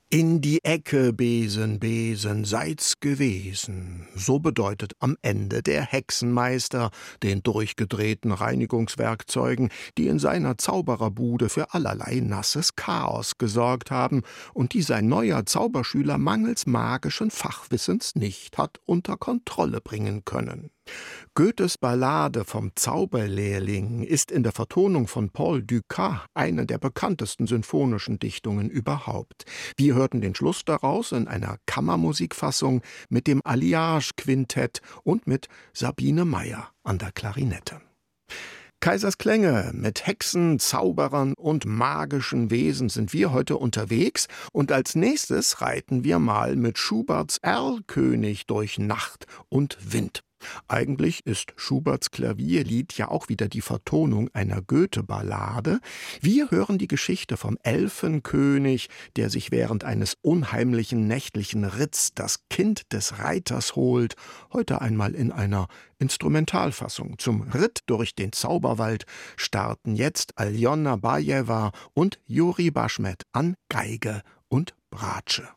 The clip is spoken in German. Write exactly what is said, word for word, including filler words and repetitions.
In die Ecke, Besen, Besen, seid's gewesen. So bedeutet am Ende der Hexenmeister den durchgedrehten Reinigungswerkzeugen, die in seiner Zaubererbude für allerlei nasses Chaos gesorgt haben und die sein neuer Zauberschüler mangels magischen Fachwissens nicht hat unter Kontrolle bringen können. Goethes Ballade vom Zauberlehrling ist in der Vertonung von Paul Dukas eine der bekanntesten sinfonischen Dichtungen überhaupt. Wir hörten den Schluss daraus in einer Kammermusikfassung mit dem Alliage-Quintett und mit Sabine Meyer an der Klarinette. Kaisers Klänge mit Hexen, Zauberern und magischen Wesen sind wir heute unterwegs und als nächstes reiten wir mal mit Schuberts Erlkönig durch Nacht und Wind. Eigentlich ist Schuberts Klavierlied ja auch wieder die Vertonung einer Goethe-Ballade. Wir hören die Geschichte vom Elfenkönig, der sich während eines unheimlichen nächtlichen Ritts das Kind des Reiters holt, heute einmal in einer Instrumentalfassung. Zum Ritt durch den Zauberwald starten jetzt Aljona Bajewa und Juri Baschmet an Geige und Bratsche.